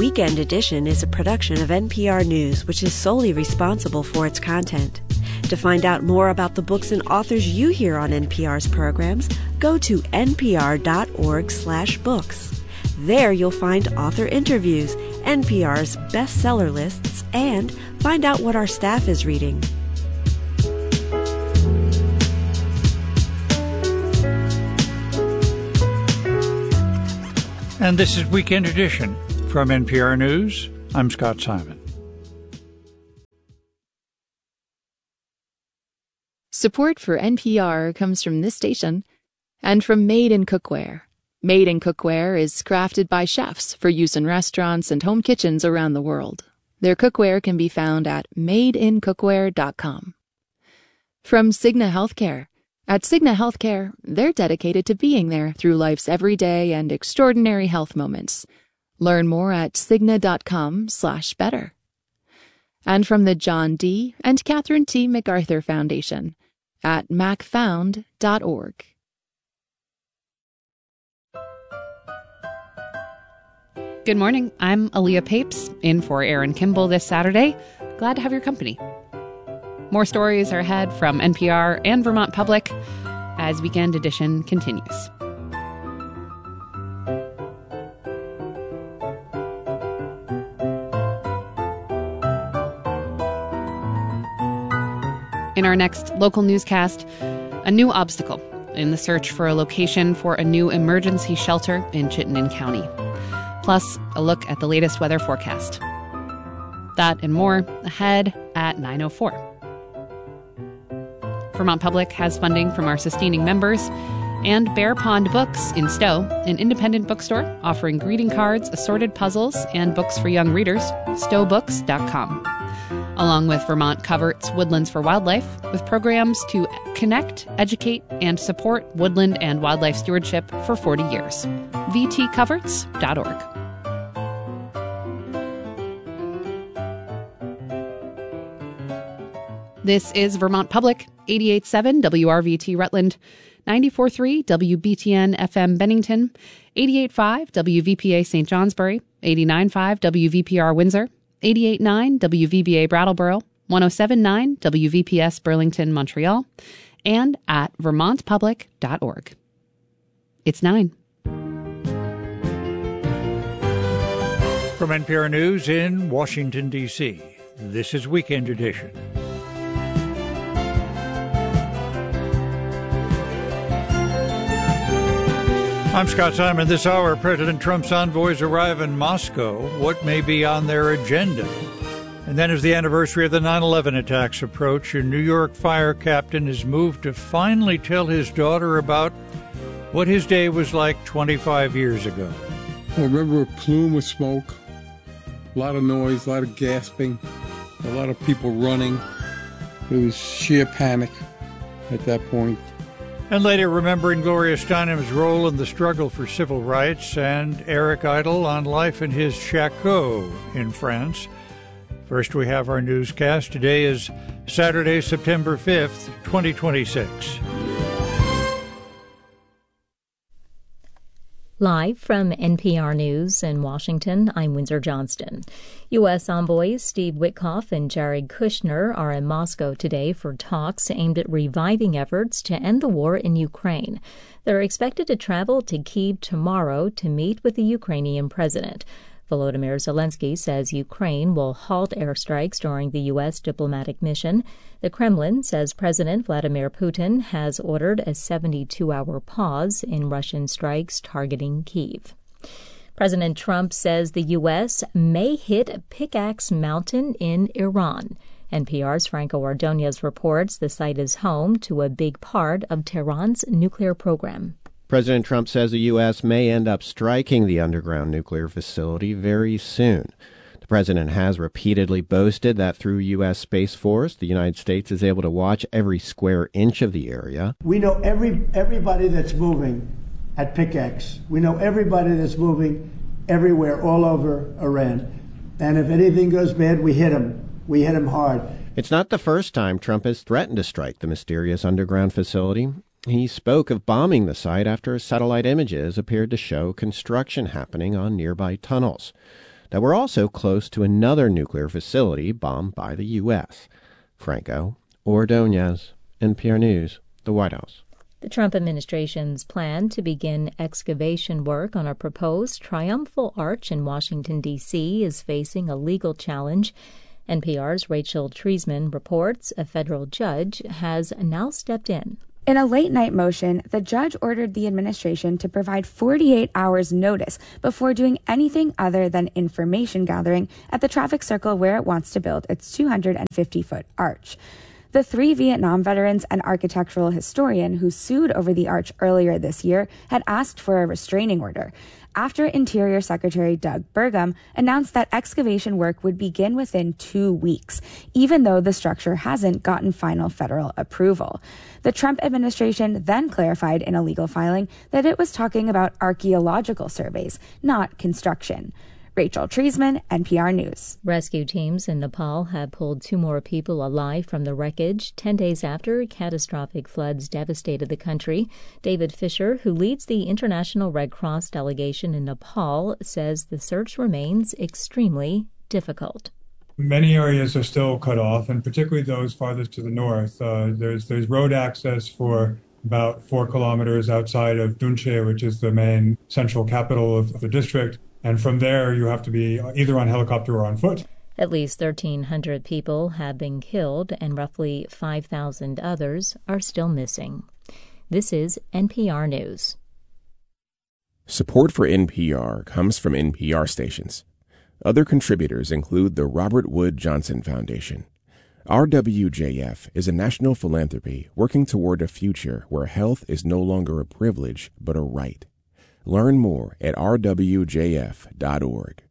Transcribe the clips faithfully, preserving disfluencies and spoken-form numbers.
Weekend Edition is a production of N P R News, which is solely responsible for its content. To find out more about the books and authors you hear on N P R's programs, go to npr.org slash books. There you'll find author interviews, N P R's bestseller lists, and find out what our staff is reading. And this is Weekend Edition from N P R News. I'm Scott Simon. Support for N P R comes from this station and from Made in Cookware. Made in Cookware is crafted by chefs for use in restaurants and home kitchens around the world. Their cookware can be found at made in cookware dot com. From Cigna Healthcare. At Cigna Healthcare, they're dedicated to being there through life's everyday and extraordinary health moments. Learn more at cigna.com slash better. And from the John D. and Catherine T. MacArthur Foundation at mac found dot org. Good morning. I'm Aaliyah Papes, in for Aaron Kimball this Saturday. Glad to have your company. More stories are ahead from N P R and Vermont Public as Weekend Edition continues. In our next local newscast, a new obstacle in the search for a location for a new emergency shelter in Chittenden County. Plus, a look at the latest weather forecast. That and more ahead at nine oh four. Vermont Public has funding from our sustaining members, and Bear Pond Books in Stowe, an independent bookstore offering greeting cards, assorted puzzles, and books for young readers, stowe books dot com. Along with Vermont Coverts Woodlands for Wildlife, with programs to connect, educate, and support woodland and wildlife stewardship for forty years. v t coverts dot org. This is Vermont Public, eighty-eight point seven W R V T Rutland, ninety-four point three W B T N F M Bennington, eighty-eight point five W V P A Saint Johnsbury, eighty-nine point five W V P R Windsor, eighty-eight point nine W V B A Brattleboro, one oh seven point nine W V P S Burlington, Montreal, and at vermont public dot org. It's nine. From N P R News in Washington, D C, this is Weekend Edition. I'm Scott Simon. This hour, President Trump's envoys arrive in Moscow. What may be on their agenda? And then as the anniversary of the nine eleven attacks approach, a New York fire captain is moved to finally tell his daughter about what his day was like twenty-five years ago. I remember a plume of smoke, a lot of noise, a lot of gasping, a lot of people running. It was sheer panic at that point. And later, remembering Gloria Steinem's role in the struggle for civil rights, and Eric Idle on life in his chateau in France. First, we have our newscast. Today is Saturday, September fifth, twenty twenty-six. Live from N P R News in Washington, I'm Windsor Johnston. U S envoys Steve Witkoff and Jared Kushner are in Moscow today for talks aimed at reviving efforts to end the war in Ukraine. They're expected to travel to Kyiv tomorrow to meet with the Ukrainian president. Volodymyr Zelensky says Ukraine will halt airstrikes during the U S diplomatic mission. The Kremlin says President Vladimir Putin has ordered a seventy-two hour pause in Russian strikes targeting Kyiv. President Trump says the U S may hit Pickaxe Mountain in Iran. N P R's Franco Ordonez reports the site is home to a big part of Tehran's nuclear program. President Trump says the U S may end up striking the underground nuclear facility very soon. The president has repeatedly boasted that through U S Space Force, the United States is able to watch every square inch of the area. We know every everybody that's moving at Pickaxe. We know everybody that's moving everywhere, all over Iran. And if anything goes bad, we hit them. We hit them hard. It's not the first time Trump has threatened to strike the mysterious underground facility. He spoke of bombing the site after satellite images appeared to show construction happening on nearby tunnels. that we're also close to another nuclear facility bombed by the U S. Franco Ordonez, N P R News, the White House. The Trump administration's plan to begin excavation work on a proposed triumphal arch in Washington, D C is facing a legal challenge. N P R's Rachel Treisman reports a federal judge has now stepped in. In a late-night motion, the judge ordered the administration to provide forty-eight hours notice before doing anything other than information gathering at the traffic circle where it wants to build its two hundred fifty foot arch. The three Vietnam veterans and architectural historian who sued over the arch earlier this year had asked for a restraining order after Interior Secretary Doug Burgum announced that excavation work would begin within two weeks, even though the structure hasn't gotten final federal approval. The Trump administration then clarified in a legal filing that it was talking about archaeological surveys, not construction. Rachel Treisman, N P R News. Rescue teams in Nepal have pulled two more people alive from the wreckage ten days after catastrophic floods devastated the country. David Fisher, who leads the International Red Cross delegation in Nepal, says the search remains extremely difficult. Many areas are still cut off, and particularly those farthest to the north. Uh, there's there's road access for about four kilometers outside of Dunche, which is the main central capital of the district. And from there, you have to be either on helicopter or on foot. At least thirteen hundred people have been killed and roughly five thousand others are still missing. This is N P R News. Support for N P R comes from N P R stations. Other contributors include the Robert Wood Johnson Foundation. R W J F is a national philanthropy working toward a future where health is no longer a privilege but a right. Learn more at r w j f dot org.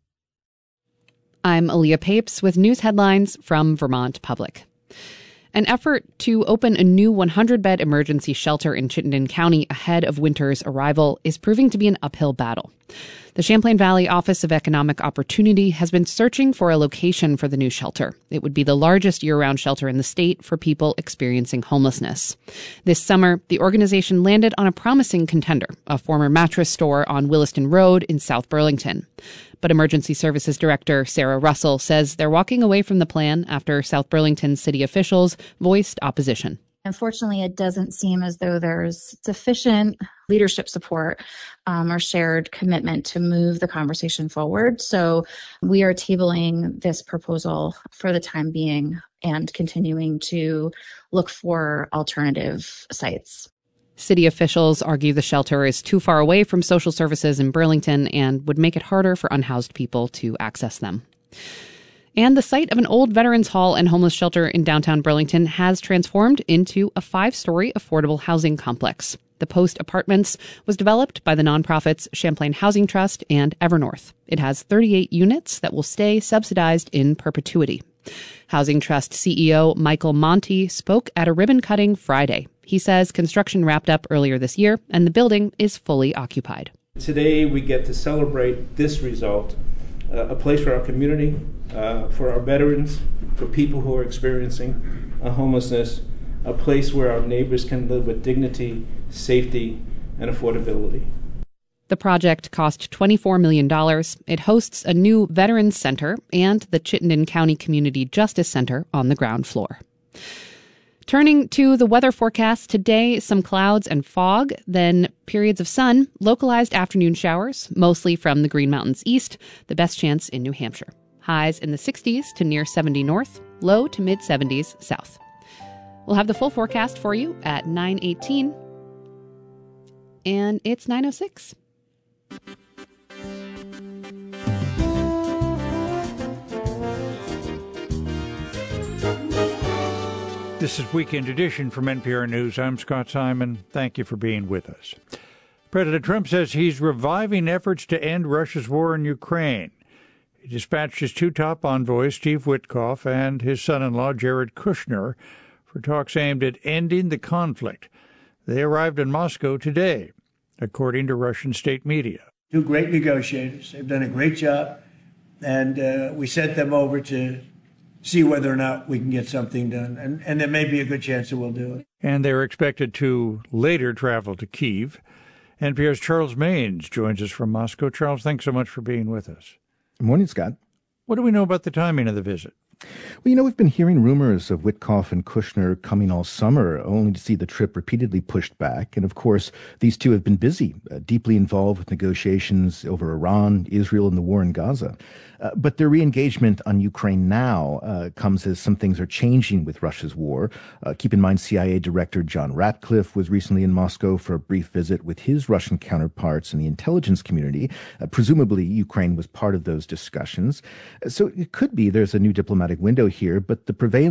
I'm Aaliyah Papes with news headlines from Vermont Public. An effort to open a new one hundred bed emergency shelter in Chittenden County ahead of winter's arrival is proving to be an uphill battle. The Champlain Valley Office of Economic Opportunity has been searching for a location for the new shelter. It would be the largest year-round shelter in the state for people experiencing homelessness. This summer, the organization landed on a promising contender, a former mattress store on Williston Road in South Burlington. But Emergency Services Director Sarah Russell says they're walking away from the plan after South Burlington city officials voiced opposition. Unfortunately, it doesn't seem as though there's sufficient leadership support um, or shared commitment to move the conversation forward. So we are tabling this proposal for the time being and continuing to look for alternative sites. City officials argue the shelter is too far away from social services in Burlington and would make it harder for unhoused people to access them. And the site of an old Veterans Hall and homeless shelter in downtown Burlington has transformed into a five-story affordable housing complex. The Post Apartments was developed by the nonprofits Champlain Housing Trust and Evernorth. It has thirty-eight units that will stay subsidized in perpetuity. Housing Trust C E O Michael Monty spoke at a ribbon cutting Friday. He says construction wrapped up earlier this year and the building is fully occupied. Today we get to celebrate this result, uh, a place for our community, uh, for our veterans, for people who are experiencing uh, homelessness, a place where our neighbors can live with dignity, safety, and affordability. The project cost twenty-four million dollars. It hosts a new Veterans Center and the Chittenden County Community Justice Center on the ground floor. Turning to the weather forecast, today some clouds and fog, then periods of sun, localized afternoon showers, mostly from the Green Mountains east, the best chance in New Hampshire. Highs in the sixties to near seventy north, low to mid seventies south. We'll have the full forecast for you at nine eighteen, and it's nine oh six. This is Weekend Edition from N P R News. I'm Scott Simon. Thank you for being with us. President Trump says he's reviving efforts to end Russia's war in Ukraine. He dispatched his two top envoys, Steve Witkoff and his son-in-law, Jared Kushner, for talks aimed at ending the conflict. They arrived in Moscow today, according to Russian state media. Two great negotiators. They've done a great job, and uh, we sent them over to see whether or not we can get something done, and, and there may be a good chance that we'll do it. And they're expected to later travel to Kyiv. N P R's Charles Maynes joins us from Moscow. Charles, thanks so much for being with us. Good morning, Scott. What do we know about the timing of the visit? Well, you know, we've been hearing rumors of Witkoff and Kushner coming all summer, only to see the trip repeatedly pushed back. And of course, these two have been busy, uh, deeply involved with negotiations over Iran, Israel, and the war in Gaza. Uh, but their re-engagement on Ukraine now uh, comes as some things are changing with Russia's war. Uh, keep in mind, C I A Director John Ratcliffe was recently in Moscow for a brief visit with his Russian counterparts in the intelligence community. Uh, presumably, Ukraine was part of those discussions. Uh, so it could be there's a new diplomatic window here, but the prevailing